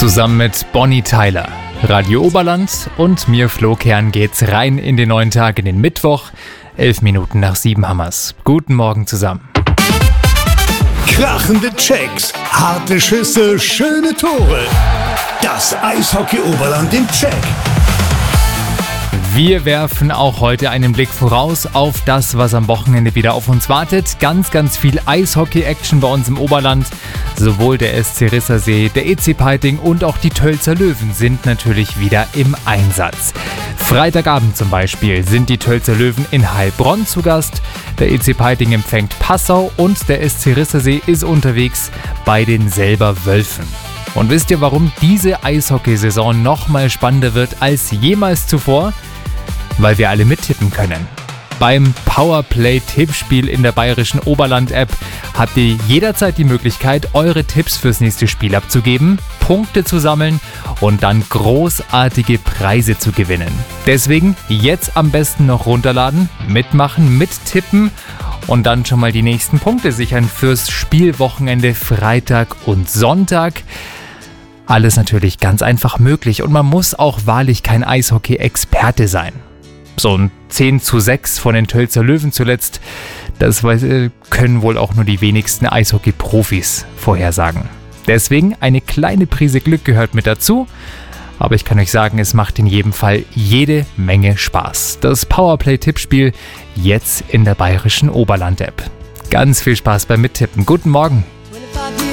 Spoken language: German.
Zusammen mit Bonnie Tyler, Radio Oberland und mir Flo Kern geht's rein in den neuen Tag, in den Mittwoch. 11 Minuten nach 7 hammers. Guten Morgen zusammen. Krachende Checks, harte Schüsse, schöne Tore. Das Eishockey Oberland im Check. Wir werfen auch heute einen Blick voraus auf das, was am Wochenende wieder auf uns wartet. Ganz viel Eishockey-Action bei uns im Oberland. Sowohl der SC Rissersee, der EC Peiting und auch die Tölzer Löwen sind natürlich wieder im Einsatz. Freitagabend zum Beispiel sind die Tölzer Löwen in Heilbronn zu Gast. Der EC Peiting empfängt Passau und der SC Rissersee ist unterwegs bei den Selber Wölfen. Und wisst ihr, warum diese Eishockeysaison noch mal spannender wird als jemals zuvor? Weil wir alle mittippen können. Beim Powerplay-Tippspiel in der bayerischen Oberland-App habt ihr jederzeit die Möglichkeit, eure Tipps fürs nächste Spiel abzugeben, Punkte zu sammeln und dann großartige Preise zu gewinnen. Deswegen jetzt am besten noch runterladen, mitmachen, mittippen und dann schon mal die nächsten Punkte sichern fürs Spielwochenende Freitag und Sonntag. Alles natürlich ganz einfach möglich und man muss auch wahrlich kein Eishockey-Experte sein. So ein 10:6 von den Tölzer Löwen zuletzt, das können wohl auch nur die wenigsten Eishockey-Profis vorhersagen. Deswegen eine kleine Prise Glück gehört mit dazu, aber ich kann euch sagen, es macht in jedem Fall jede Menge Spaß. Das Powerplay-Tippspiel jetzt in der bayerischen Oberland-App. Ganz viel Spaß beim Mittippen. Guten Morgen!